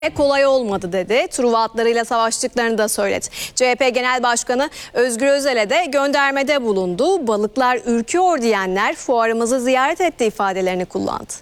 kolay olmadı dedi. Truva atlarıyla savaştıklarını da söyledi. CHP Genel Başkanı Özgür Özel'e de göndermede bulundu. Balıklar ürküyor diyenler fuarımızı ziyaret etti ifadelerini kullandı.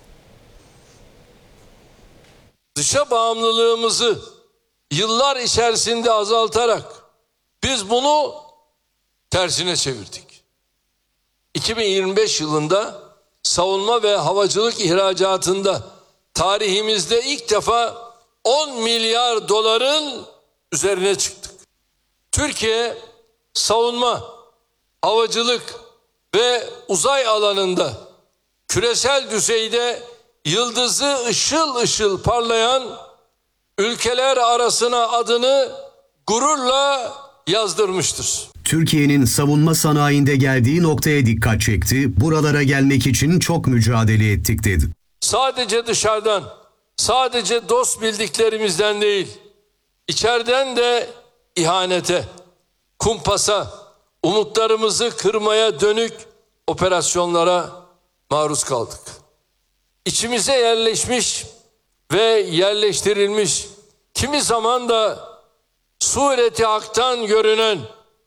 Dışa bağımlılığımızı yıllar içerisinde azaltarak biz bunu tersine çevirdik. 2025 yılında savunma ve havacılık ihracatında tarihimizde ilk defa 10 milyar doların üzerine çıktık. Türkiye savunma, havacılık ve uzay alanında küresel düzeyde yıldızı ışıl ışıl parlayan ülkeler arasına adını gururla yazdırmıştır. Türkiye'nin savunma sanayinde geldiği noktaya dikkat çekti. Buralara gelmek için çok mücadele ettik dedi. Sadece dışarıdan, sadece dost bildiklerimizden değil, içeriden de ihanete, kumpasa, umutlarımızı kırmaya dönük operasyonlara maruz kaldık. İçimize yerleşmiş ve yerleştirilmiş, kimi zaman da sureti haktan görünen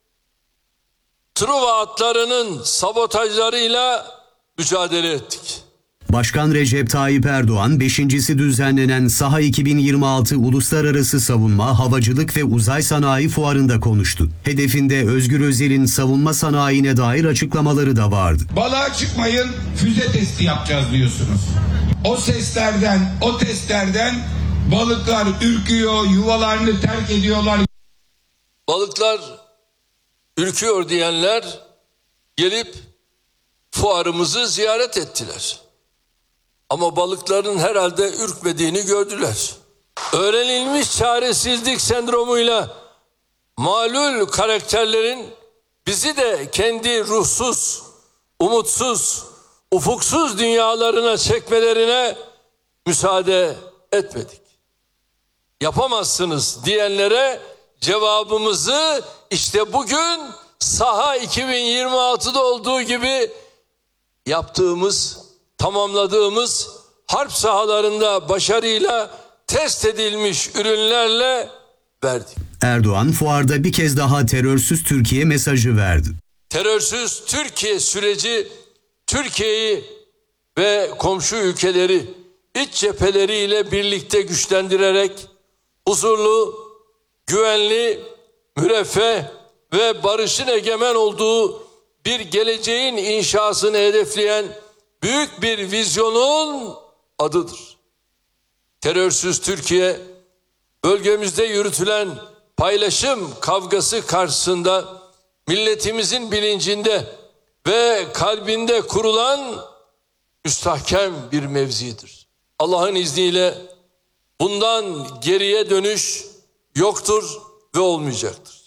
Truva atlarının sabotajlarıyla mücadele ettik. Başkan Recep Tayyip Erdoğan, 5.'si düzenlenen Saha 2026 Uluslararası Savunma, Havacılık ve Uzay Sanayi Fuarı'nda konuştu. Hedefinde Özgür Özel'in savunma sanayine dair açıklamaları da vardı. Balığa çıkmayın, füze testi yapacağız diyorsunuz. O seslerden, o testlerden balıklar ürküyor, yuvalarını terk ediyorlar. Balıklar ürküyor diyenler gelip fuarımızı ziyaret ettiler. Ama balıkların herhalde ürkmediğini gördüler. Öğrenilmiş çaresizlik sendromuyla malul karakterlerin bizi de kendi ruhsuz, umutsuz, ufuksuz dünyalarına çekmelerine müsaade etmedik. Yapamazsınız diyenlere cevabımızı işte bugün Saha 2026'da olduğu gibi yaptığımız, tamamladığımız harp sahalarında başarıyla test edilmiş ürünlerle verdik. Erdoğan fuarda bir kez daha terörsüz Türkiye mesajı verdi. Terörsüz Türkiye süreci Türkiye'yi ve komşu ülkeleri iç cepheleriyle birlikte güçlendirerek huzurlu, güvenli, müreffeh ve barışın egemen olduğu bir geleceğin inşasını hedefleyen büyük bir vizyonun adıdır. Terörsüz Türkiye, bölgemizde yürütülen paylaşım kavgası karşısında milletimizin bilincinde ve kalbinde kurulan müstahkem bir mevzidir. Allah'ın izniyle bundan geriye dönüş yoktur ve olmayacaktır.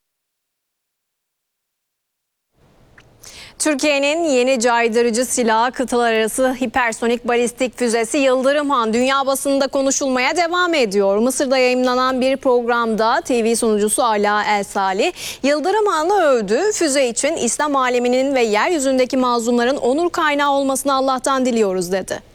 Türkiye'nin yeni caydırıcı silahı kıtalar arası hipersonik balistik füzesi Yıldırım Han dünya basınında konuşulmaya devam ediyor. Mısır'da yayımlanan bir programda TV sunucusu Ala El Salih Yıldırım Han'ı övdü. Füze için İslam aleminin ve yeryüzündeki mazlumların onur kaynağı olmasını Allah'tan diliyoruz dedi.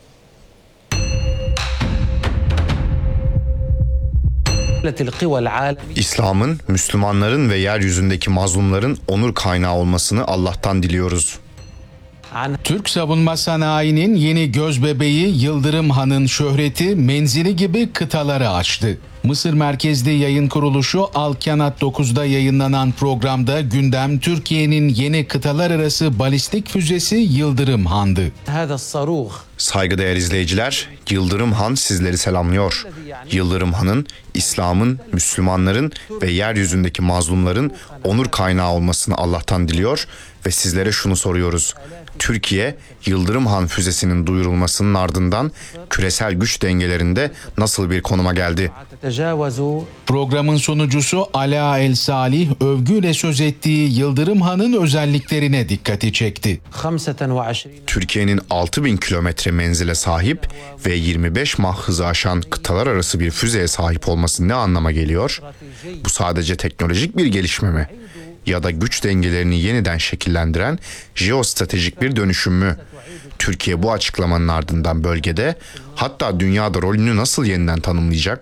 İslam'ın, Müslümanların ve yeryüzündeki mazlumların onur kaynağı olmasını Allah'tan diliyoruz. Türk savunma sanayinin yeni gözbebeği Yıldırım Han'ın şöhreti menzili gibi kıtaları açtı. Mısır merkezli yayın kuruluşu Al Kanat 9'da yayınlanan programda gündem Türkiye'nin yeni kıtalar arası balistik füzesi Yıldırım Han'dı. Saygıdeğer izleyiciler, Yıldırım Han sizleri selamlıyor. Yıldırım Han'ın İslam'ın, Müslümanların ve yeryüzündeki mazlumların onur kaynağı olmasını Allah'tan diliyor ve sizlere şunu soruyoruz. Türkiye, Yıldırım Han füzesinin duyurulmasının ardından küresel güç dengelerinde nasıl bir konuma geldi? Programın sunucusu Ala El Salih övgüyle söz ettiği Yıldırım Han'ın özelliklerine dikkati çekti. Türkiye'nin 6.000 kilometre menzile sahip ve 25 mah hızı aşan kıtalar arası bir füzeye sahip olması ne anlama geliyor? Bu sadece teknolojik bir gelişme mi? ya da güç dengelerini yeniden şekillendiren jeostratejik bir dönüşüm mü? Türkiye bu açıklamanın ardından bölgede, hatta dünyada rolünü nasıl yeniden tanımlayacak?